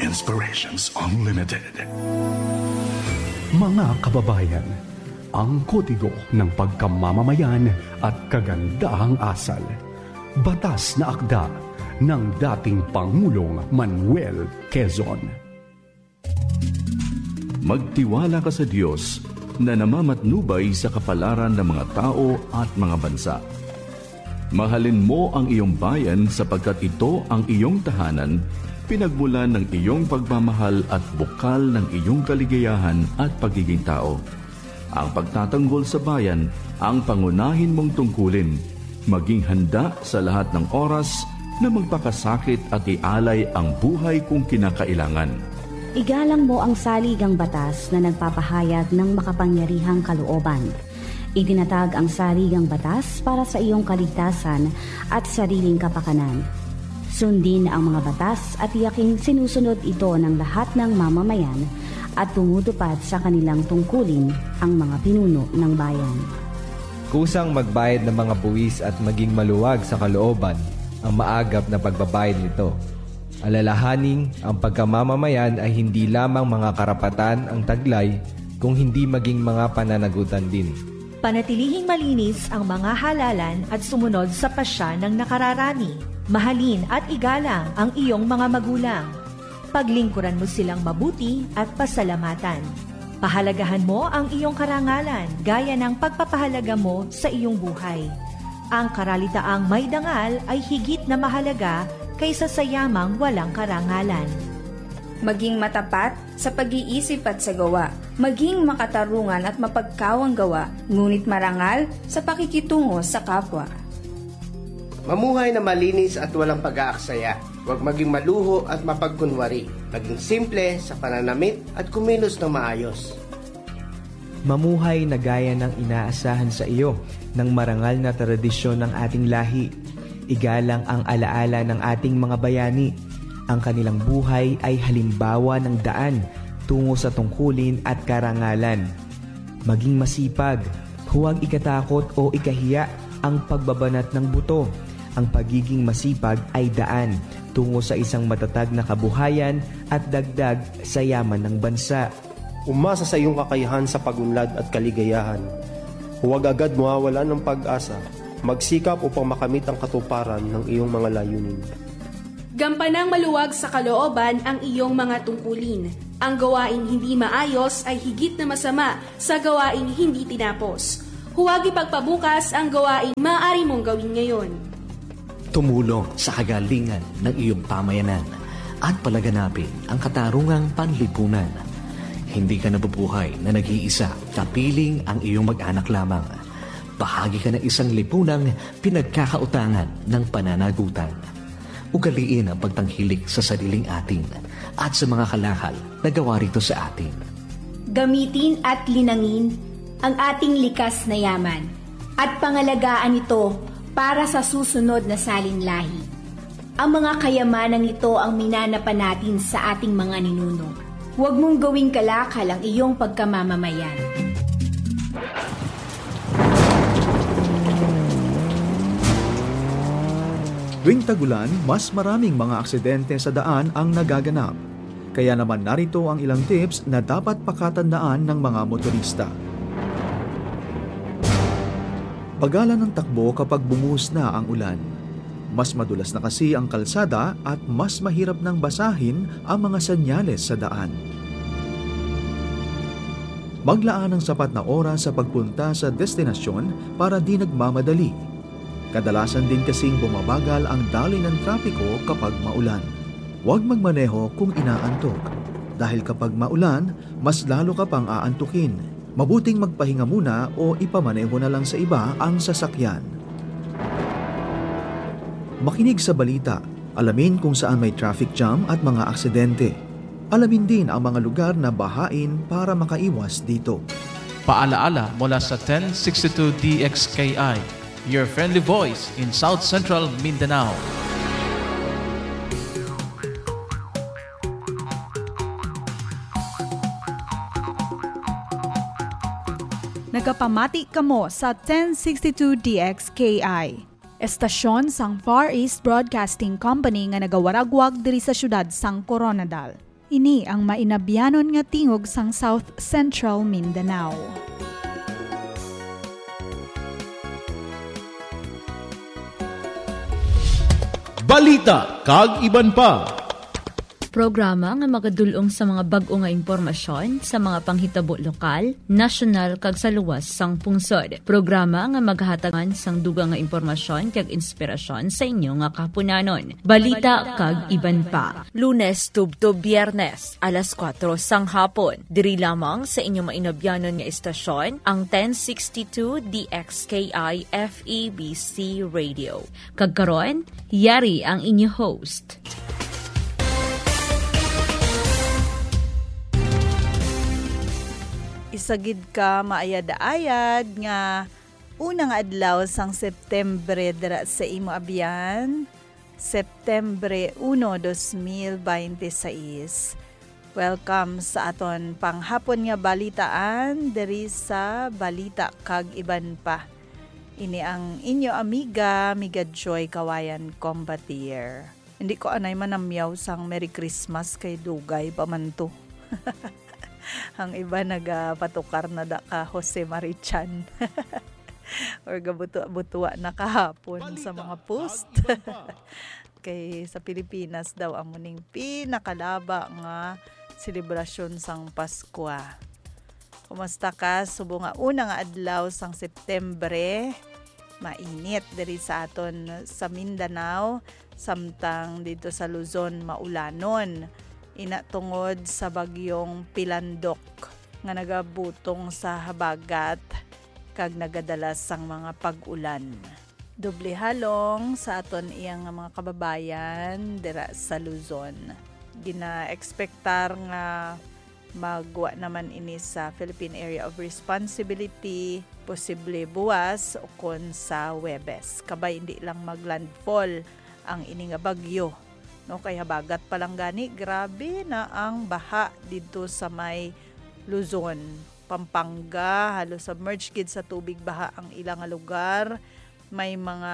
Inspirations Unlimited. Mga kababayan, ang kodigo ng pagkamamamayan at kagandahang asal. Batas na akda ng dating Pangulong Manuel Quezon. Magtiwala ka sa Diyos na namamatnubay sa kapalaran ng mga tao at mga bansa. Mahalin mo ang iyong bayan sapagkat ito ang iyong tahanan, pinagmulan ng iyong pagmamahal at bukal ng iyong kaligayahan at pagiging tao. Ang pagtatanggol sa bayan ang pangunahin mong tungkulin. Maging handa sa lahat ng oras na magpakasakit at ialay ang buhay kung kinakailangan. Igalang mo ang saligang batas na nagpapahayag ng makapangyarihang kalooban. Itinatag ang saligang batas para sa iyong kaligtasan at sariling kapakanan. Sundin ang mga batas at tiyaking sinusunod ito ng lahat ng mamamayan at tumutupad sa kanilang tungkulin ang mga pinuno ng bayan. Kusang magbayad ng mga buwis at maging maluwag sa kalooban ang maagap na pagbabayad nito. Alalahaning ang pagkamamamayan ay hindi lamang mga karapatan ang taglay kung hindi maging mga pananagutan din. Panatilihing malinis ang mga halalan at sumunod sa pasya ng nakararami. Mahalin at igalang ang iyong mga magulang. Paglingkuran mo silang mabuti at pasalamatan. Pahalagahan mo ang iyong karangalan gaya ng pagpapahalaga mo sa iyong buhay. Ang karalitaang may dangal ay higit na mahalaga kaysa sa yamang walang karangalan. Maging matapat sa pag-iisip at sa gawa. Maging makatarungan at mapagkawang gawa, ngunit marangal sa pakikitungo sa kapwa. Mamuhay na malinis at walang pag-aaksaya. Huwag maging maluho at mapagkunwari. Maging simple sa pananamit at kumilos ng maayos. Mamuhay na gaya ng inaasahan sa iyo ng marangal na tradisyon ng ating lahi. Igalang ang alaala ng ating mga bayani. Ang kanilang buhay ay halimbawa ng daan tungo sa tungkulin at karangalan. Maging masipag, huwag ikatakot o ikahiya ang pagbabanat ng buto. Ang pagiging masipag ay daan tungo sa isang matatag na kabuhayan at dagdag sa yaman ng bansa. Umasa sa iyong kakayahan sa pagunlad at kaligayahan. Huwag agad mawawalan ng pag-asa. Magsikap upang makamit ang katuparan ng iyong mga layunin. Gampanang maluwag sa kalooban ang iyong mga tungkulin. Ang gawaing hindi maayos ay higit na masama sa gawaing hindi tinapos. Huwag ipagpabukas ang gawaing maaari mong gawin ngayon. Tumulong sa kagalingan ng iyong pamayanan at palaganapin ang katarungang panlipunan. Hindi ka nabubuhay na nag-iisa, kapiling ang iyong mag-anak lamang. Bahagi ka ng isang lipunang pinagkakautangan ng pananagutan. Ugaliin ang pagtanghilik sa sariling atin at sa mga kalakal na gawa rito sa atin. Gamitin at linangin ang ating likas na yaman at pangalagaan ito para sa susunod na salinlahi. Ang mga kayamanang ito ang minanapan natin sa ating mga ninuno. Huwag mong gawing kalakal ang iyong pagkamamamayan. Tuwing tagulan, mas maraming mga aksidente sa daan ang nagaganap. Kaya naman narito ang ilang tips na dapat pakatandaan ng mga motorista. Pagalan ng takbo kapag bumuhos na ang ulan. Mas madulas na kasi ang kalsada at mas mahirap nang basahin ang mga senyales sa daan. Maglaan ng sapat na oras sa pagpunta sa destinasyon para di nagmamadali. Kadalasan din kasing bumabagal ang daloy ng trapiko kapag maulan. Huwag magmaneho kung inaantok. Dahil kapag maulan, mas lalo ka pang aantukin. Mabuting magpahinga muna o ipamaneho na lang sa iba ang sasakyan. Makinig sa balita. Alamin kung saan may traffic jam at mga aksidente. Alamin din ang mga lugar na bahain para makaiwas dito. Paalaala mula sa 1062 DXKI, your friendly voice in South Central Mindanao. Nagapamati kamo sa 1062 DXKI. Estasyon sang Far East Broadcasting Company nga nagawaragwag diri sa syudad sang Coronadal. Ini ang mainabyanon nga tingog sang South Central Mindanao. Balita kag iban pa. Programa nga magadulong sa mga bag-o nga impormasyon sa mga panghitabo lokal, nasyonal kag sa luwas sang pungsod. Programa nga maghatagan sang dugang nga impormasyon kag inspirasyon sa inyo nga kapunanon. Balita kag iban pa. Lunes tubto Biyernes, alas 4 sang hapon. Diri lamang sa inyo mainobyanon nga istasyon, ang 1062 DXKI FEBC Radio. Kag karon, yari ang inyo host. Isagid ka maayad-ayad nga unang adlaw sang Septembre dira sa imo abyan, Septembre 1, 2026. Welcome sa aton panghapon nga balitaan diri sa Balita kag iban pa. Ini ang inyo amiga Joy Kawayan Combatier. Hindi ko anay manamyaw sang Merry Christmas kay Dugay pamanto. Ang iba nagapatukar na da ka Jose Marichan. Or gabutua na kahapon sa mga post. Kay sa Pilipinas daw ang muning pinakalaba nga selebrasyon sang Pasko. Kumusta ka? Subo nga una nga adlaw sang Septembre. Mainit diri sa aton sa Mindanao. Samtang dito sa Luzon maulanon. Inatungod sa bagyong Pilandok nga nagabutong sa habagat kag nagadalas sang mga pag-ulan. Doble halong sa aton iyang mga kababayan dira sa Luzon. Gina-expectar nga magwa naman ini sa Philippine Area of Responsibility, posible buwas o kon sa Huwebes. Kabay hindi lang maglandfall ang ini nga bagyo. No, kaya bagat pa lang gani, grabe na ang baha dito sa may Luzon, Pampanga, halos submerged gid sa tubig baha ang ilang lugar. May mga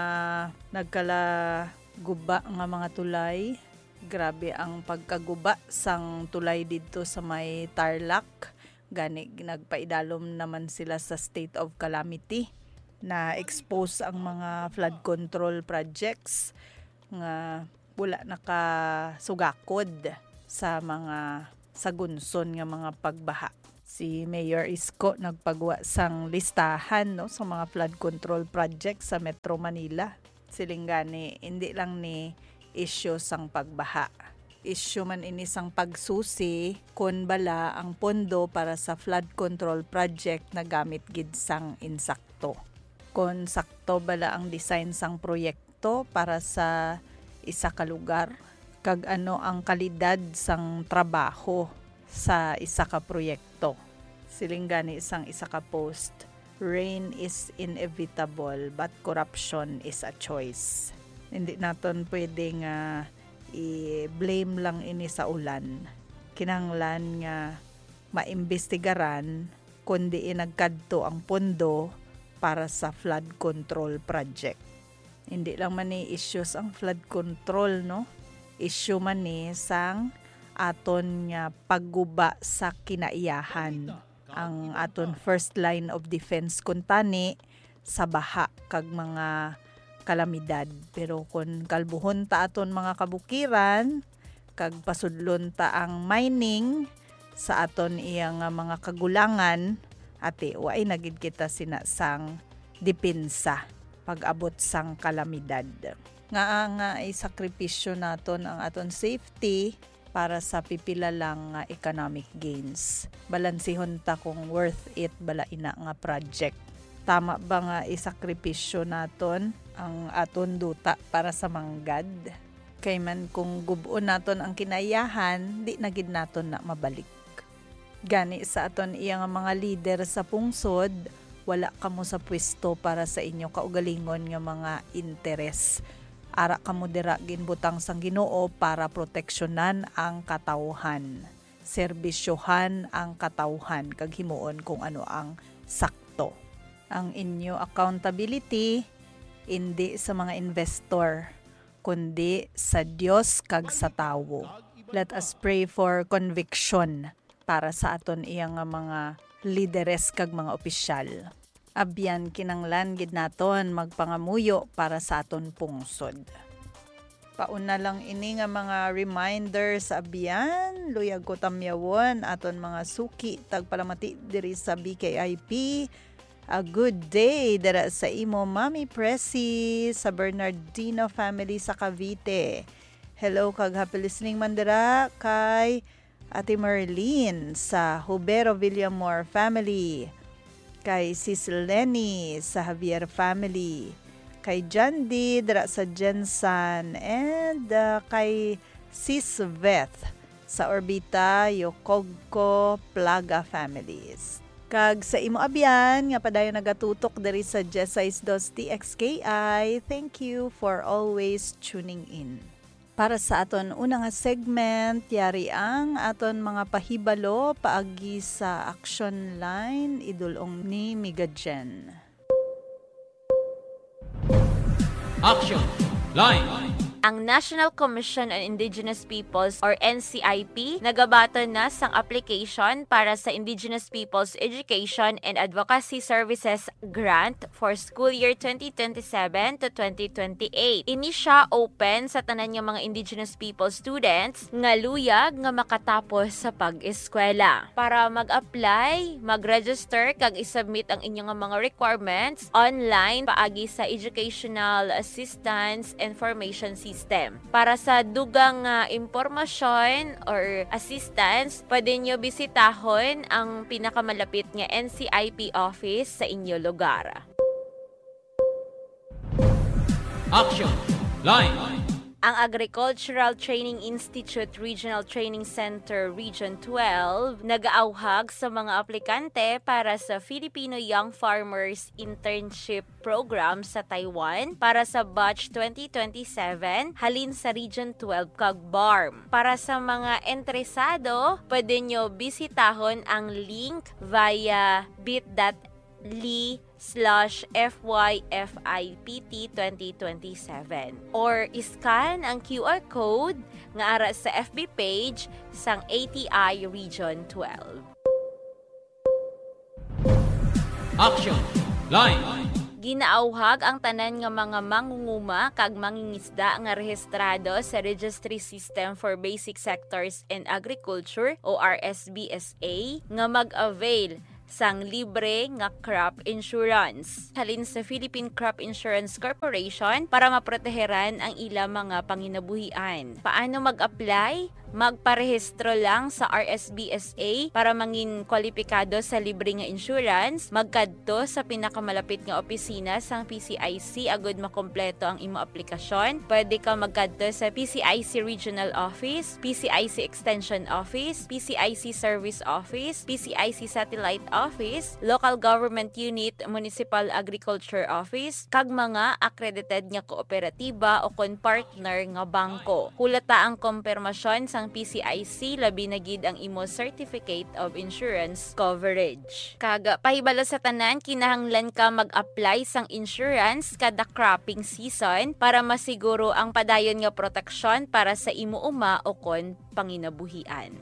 nagkalaguba nga mga tulay. Grabe ang pagkaguba sang tulay dito sa may Tarlac. Gani nagpaidalom naman sila sa state of calamity na expose ang mga flood control projects nga wala nakasugakod sa mga sagunson nga mga pagbaha. Si Mayor Isko nagpagwa sang listahan no sa mga flood control projects sa Metro Manila. Silingani hindi lang ni issue sang pagbaha. Issue man ini sang pagsusi kun bala ang pondo para sa flood control project na gamit gid sang insakto. Kun sakto bala ang design sang proyekto para sa isa ka lugar, kag ano ang kalidad sang trabaho sa isa ka proyekto. Silinggani isang isa ka post, rain is inevitable but corruption is a choice. Hindi naton pwedeng i-blame lang ini sa ulan. Kinahanglan nga maimbestigaran kundi nagkadto ang pondo para sa flood control project. Hindi lang man ni issues ang flood control, no? Issue man ni sang aton nga pagguba sa kinaiyahan. Ang aton first line of defense kuntani sa baha kag mga kalamidad. Pero kung kalbuhon ta aton mga kabukiran, kag pasudlon ta ang mining sa aton iyang mga kagulangan, ate waay nagid kita sinasang depensa pag-abot sang kalamidad. Nga ay sakripisyo naton ang aton safety para sa pipila lang nga economic gains. Balansihon ta kung worth it bala ina nga project. Tama ba nga isakripisyo naton ang aton duta para sa manggad? Kay man kung gubuon naton ang kinayahan, di na gid naton na mabalik. Gani sa aton iyang mga leader sa pungsod, wala kamo sa pwesto para sa inyo kaugalingon nga mga interes. Ara kamo dira ginbutang sang Ginoo para proteksyonan ang katawhan, serbisyohan ang katawhan kag himuon kung ano ang sakto. Ang inyo accountability hindi sa mga investor kundi sa Dios kag sa tawo. Let us pray for conviction para sa aton iyang mga lideres kag mga opisyal. Abyan kinanglan gid naton magpangamuyo para sa aton pungsod. Pauna lang ini nga mga reminders abyan, luyag ko tamyawon aton mga suki tagpalamati diri sa BKIP. A good day dara sa imo Mami Presi sa Bernardino family sa Cavite. Hello kag happy listening mandira kay Ate Merlin sa Hubero Villamor family. Kay Sis Lenny sa Javier family. Kay Jandy dara sa Jensan and kay Sis Beth sa Orbita Yokogko Plaga families. Kag sa imo abyan nga padayon nagatutok diri sa Jesais2 DXKI. Thank you for always tuning in. Para sa aton una nga segment, yari ang aton mga pahibalo paagi sa action line idulong ni Migajen. Action line. Ang National Commission on Indigenous Peoples or NCIP nagabaton na sang application para sa Indigenous Peoples Education and Advocacy Services Grant for school year 2027 to 2028. Ini siya open sa tanan nga mga Indigenous People students nga luyag nga makatapos sa pag-eskwela. Para mag-apply, mag-register kag isubmit ang inyong mga requirements online paagi sa Educational Assistance Information System. Para sa dugang impormasyon or assistance, pwede nyo bisitahon ang pinakamalapit nga NCIP office sa inyo lugar. Action line. Ang Agricultural Training Institute Regional Training Center Region 12 nag-aawhag sa mga aplikante para sa Filipino Young Farmers Internship Program sa Taiwan para sa batch 2027 halin sa Region 12 kag BARM. Para sa mga interesado, pwede nyo bisitahon ang link via bit.ly/FYFIPT 2027 or iscan ang QR code nga ara sa FB page sang ATI Region 12. Action line. Ginaawhag ang tanan nga mga mangunguma kag mangingisda nga rehistrado sa Registry System for Basic Sectors and Agriculture o RSBSA nga mag-avail sang libre nga crop insurance halin sa Philippine Crop Insurance Corporation para maproteheran ang ilang mga panginabuhian. Paano mag-apply? Magparehistro lang sa RSBSA para mangin kwalipikado sa libre nga insurance, magkadto sa pinakamalapit nga opisina sang PCIC agud makompleto ang imo aplikasyon. Pwede ka magkadto sa PCIC Regional Office, PCIC Extension Office, PCIC Service Office, PCIC Satellite Office, Local Government Unit, Municipal Agriculture Office, kag mga accredited nga kooperatiba o kon partner nga bangko. Hulata ang kompirmasyon sa PCIC labi na gid ang imo Certificate of Insurance Coverage. Kag pahibalo sa tanan, kinahanglan ka mag-apply sang insurance kada cropping season para masiguro ang padayon nga proteksyon para sa imo uma o kon panginabuhian.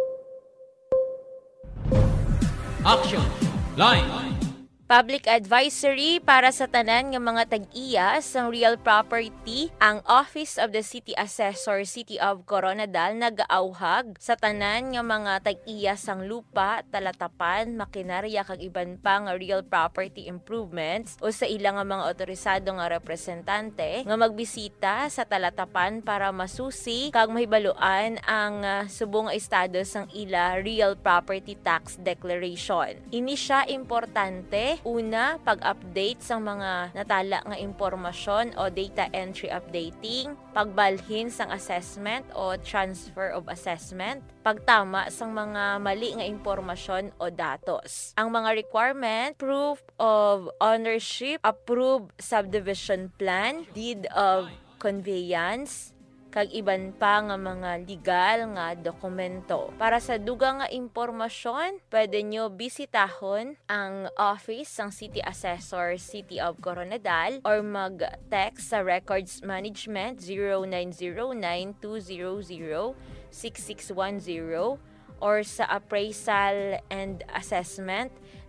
Action line. Public advisory para sa tanan nga mga tag-iya sa real property, ang Office of the City Assessor City of Coronadal nag-aawhag sa tanan nga mga tag-iya sang lupa, talatapan, makinarya kag iban pang real property improvements o sa ilang mga otorisado nga representante nga magbisita sa talatapan para masusi kag mahibaluan ang subong estado sang ila real property tax declaration. Ini siya importante. Una, pag-update sa mga natala nga impormasyon o data entry updating, pagbalhin sang assessment o transfer of assessment, pagtama sang mga mali nga impormasyon o datos. Ang mga requirement, proof of ownership, approved subdivision plan, deed of conveyance, kag iban pa nga mga legal nga dokumento. Para sa dugang nga impormasyon, pwede nyo bisitahon ang office ng City Assessor City of Coronadal or mag-text sa Records Management 0909-200-0606 0964-142-6610 or sa appraisal and assessment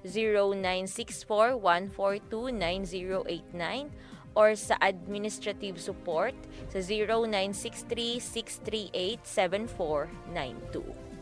0964-142-9089 or sa administrative support sa 0963-638-7492.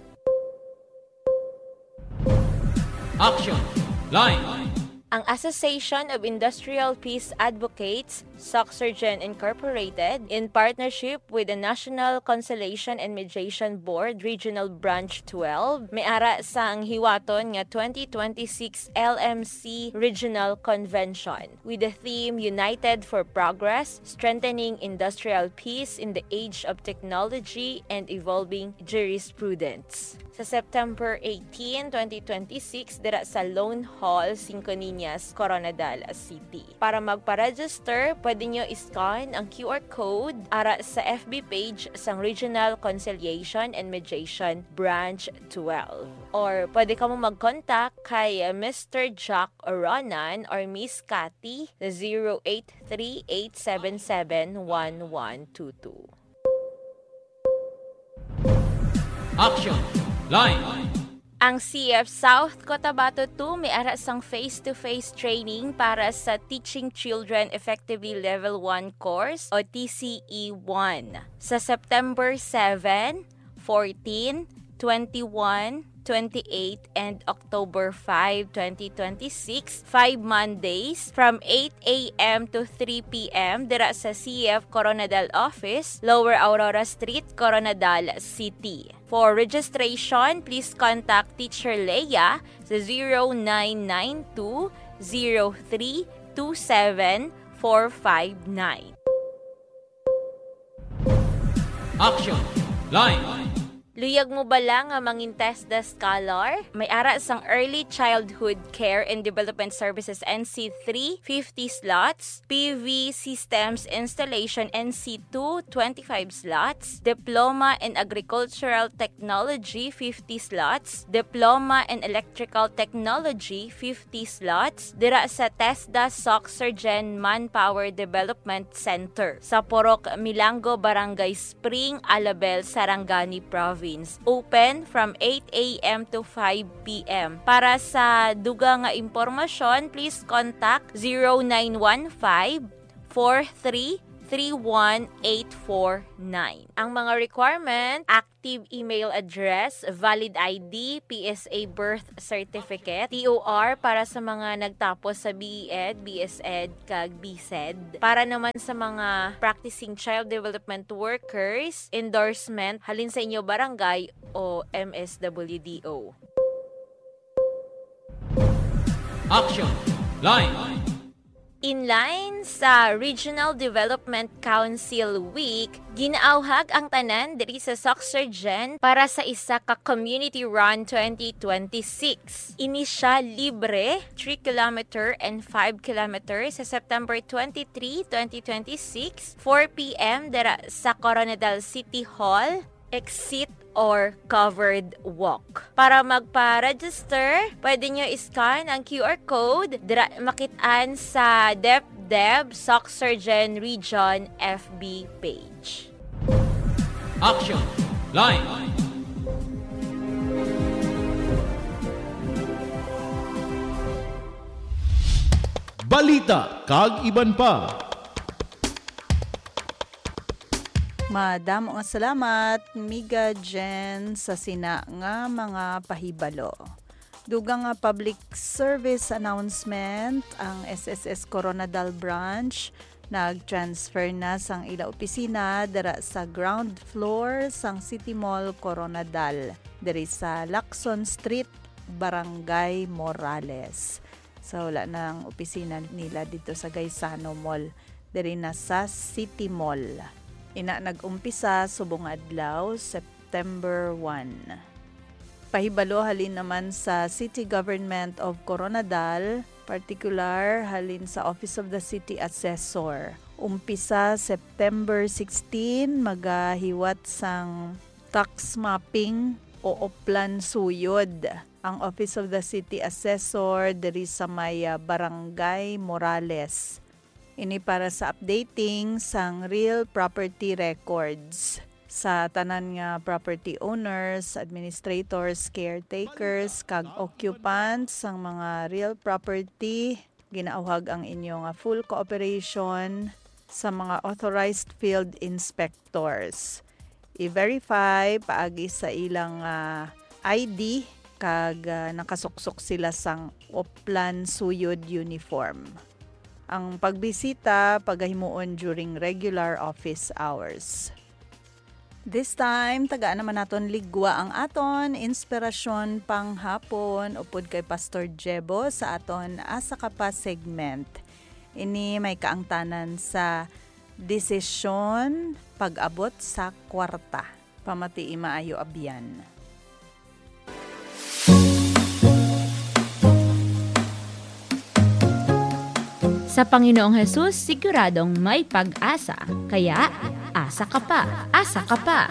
Action Line! Ang Association of Industrial Peace Advocates, SOCSURGEN Incorporated, in partnership with the National Conciliation and Mediation Board Regional Branch 12, may ara sa ang hiwaton nga 2026 LMC Regional Convention with the theme United for Progress, Strengthening Industrial Peace in the Age of Technology and Evolving Jurisprudence. Sa September 18, 2026, dira sa Lone Hall, Cinco Niñas, Coronadal City. Para magpa-register, pwede nyo iscan ang QR code ara sa FB page sang Regional Conciliation and Mediation Branch 12. Or pwede ka mo mag-contact kay Mr. Jack Oronan or Miss Cathy sa 083-877-1122. Action Line! Ang CF South Cotabato 2 may ara sang face-to-face training para sa Teaching Children Effectively Level 1 course o TCE1 sa September 7, 14, 21, 28, and October 5, 2026, 5 Mondays from 8 a.m. to 3 p.m. dira sa CF Coronadal Office, Lower Aurora Street, Coronadal City. For registration, please contact Teacher Leia sa 0992-0327-459. Action Line! Luyag mo bala nga mangin-test the scholar? May ara sang Early Childhood Care and Development Services NC3, 50 slots. PV Systems Installation NC2, 25 slots. Diploma in Agricultural Technology, 50 slots. Diploma in Electrical Technology, 50 slots. Dira sa TESDA SOCSURGEN Manpower Development Center sa Porok Milango, Barangay Spring, Alabel, Sarangani Province. Open from 8 a.m. to 5 p.m. Para sa duga nga impormasyon, please contact 0915-4331-849. Ang mga requirement, active email address, valid ID, PSA birth certificate, TOR para sa mga nagtapos sa BEd, BSEd, kag BSED. Para naman sa mga practicing child development workers, endorsement halin sa inyo barangay o MSWDO. Action Line! Inline sa Regional Development Council Week, ginaawhag ang tanan diri sa SOCSURGEN para sa isa ka Community Run 2026. Ini siya libre, 3 km and 5 km sa September 23, 2026, 4 p.m. dira sa Coronadal City Hall, exit or covered walk. Para magpa-register, pwede nyo iscan ang QR code makitaan sa DepDev SOCSURGEN Region FB page. Action Line! Balita kag iban pa. Madamo nga salamat, Miga Jen, sa sina nga mga pahibalo. Dugang nga public service announcement, ang SSS Coronadal Branch nag-transfer na sang ila opisina dara sa ground floor sang City Mall Coronadal, diri sa Lacson Street, Barangay Morales. So wala nang opisina nila dito sa Gaisano Mall, diri na sa City Mall. Ina nag-umpisa subong adlaw September 1. Pahibalo halin naman sa City Government of Coronadal, particular halin sa Office of the City Assessor. Umpisa September 16 magahiwat sang tax mapping o oplan suyod ang Office of the City Assessor diri sa may Barangay Morales. Ini para sa updating sang real property records sa tanan nga property owners, administrators, caretakers, kag occupants sang mga real property. Ginauhag ang inyong full cooperation sa mga authorized field inspectors. I-verify paagi sa ilang ID kag nakasuksok sila sang Oplan Suyod uniform. Ang pagbisita pagahimuon during regular office hours. This time, tagaan naman naton ligwa ang aton inspirasyon panghapon upod kay Pastor Jebo sa aton Asa Ka Pa segment. Ini may kaangtanan sa desisyon pag-abot sa kwarta. Pamati maayo abyan. Sa Panginoong Hesus, siguradong may pag-asa. Kaya, asa ka pa, asa ka pa.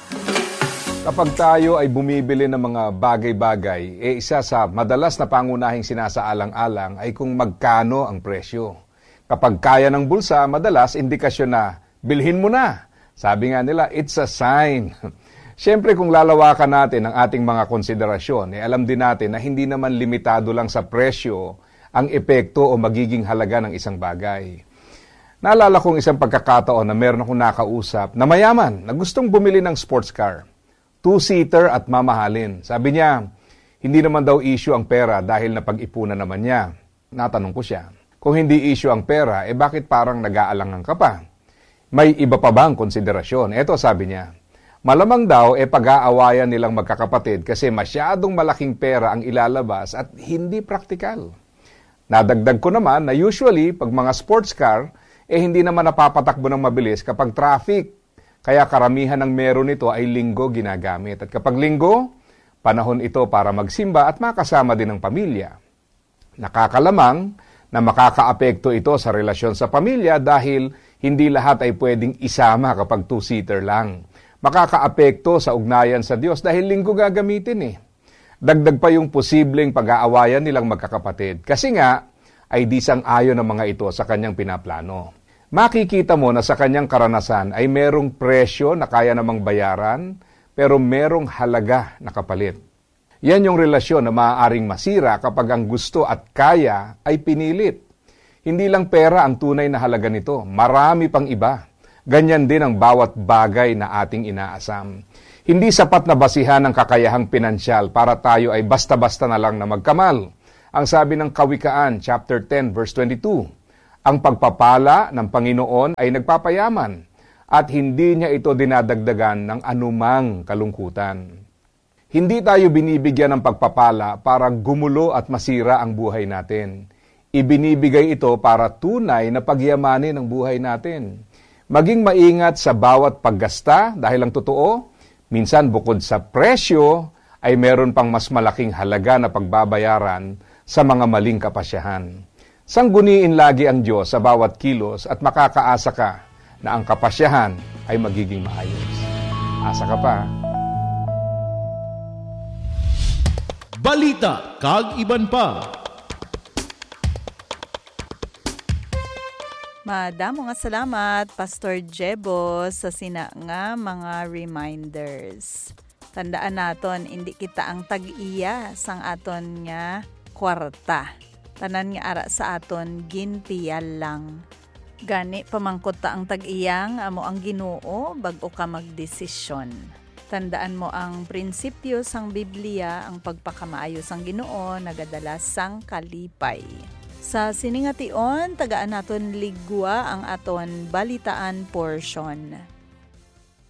Kapag tayo ay bumibili ng mga bagay-bagay, isa sa madalas na pangunahing sinasaalang-alang ay kung magkano ang presyo. Kapag kaya ng bulsa, madalas indikasyon na, bilhin mo na. Sabi nga nila, it's a sign. Siyempre kung lalawakan natin ang ating mga konsiderasyon, alam din natin na hindi naman limitado lang sa presyo ang epekto o magiging halaga ng isang bagay. Naalala kong isang pagkakataon na meron akong nakausap na mayaman na gustong bumili ng sports car. 2-seater at mamahalin. Sabi niya, hindi naman daw issue ang pera dahil napag-ipunan naman niya. Natanong ko siya, kung hindi issue ang pera, bakit parang nag-aalangan ka pa? May iba pa bang konsiderasyon? Eto sabi niya, malamang daw pag-aawayan nilang magkakapatid kasi masyadong malaking pera ang ilalabas at hindi praktikal. Nadagdag ko naman na usually, pag mga sports car, hindi naman napapatakbo ng mabilis kapag traffic. Kaya karamihan ng meron nito ay linggo ginagamit. At kapag linggo, panahon ito para magsimba at makasama din ng pamilya. Nakakalamang na makakaapekto ito sa relasyon sa pamilya dahil hindi lahat ay pwedeng isama kapag 2-seater lang. Makakaapekto sa ugnayan sa Diyos dahil linggo gagamitin Dagdag pa yung posibleng pag-aawayan nilang magkakapatid. Kasi nga, ay di sang-ayon ng mga ito sa kanyang pinaplano. Makikita mo na sa kanyang karanasan ay merong presyo na kaya namang bayaran, pero merong halaga na kapalit. Yan yung relasyon na maaaring masira kapag ang gusto at kaya ay pinilit. Hindi lang pera ang tunay na halaga nito, marami pang iba. Ganyan din ang bawat bagay na ating inaasam. Hindi sapat na basihan ng kakayahang pinansyal para tayo ay basta-basta na lang na magkamal. Ang sabi ng Kawikaan, chapter 10, verse 22, ang pagpapala ng Panginoon ay nagpapayaman at hindi niya ito dinadagdagan ng anumang kalungkutan. Hindi tayo binibigyan ng pagpapala para gumulo at masira ang buhay natin. Ibinibigay ito para tunay na pagyamanin ang buhay natin. Maging maingat sa bawat paggasta dahil ang totoo, minsan bukod sa presyo, ay meron pang mas malaking halaga na pagbabayaran sa mga maling kapasyahan. Sangguniin lagi ang Diyos sa bawat kilos at makakaasa ka na ang kapasyahan ay magiging maayos. Asa ka pa. Balita kag iban pa. Madamo nga salamat, Pastor Jebo, sa sina nga mga reminders. Tandaan naton, hindi kita ang tag-iya sang aton nga kwarta. Tanan nga ara sa aton, ginpiyal lang. Gani, pamangkot ta ang tag-iyang, amo ang Ginoo, bago ka magdesisyon. Tandaan mo ang prinsipyo sang Biblia, ang pagpakamaayo sang Ginoo, nagadala sang kalipay. Sa siningation, tagaan naton ligwa ang aton balitaan portion.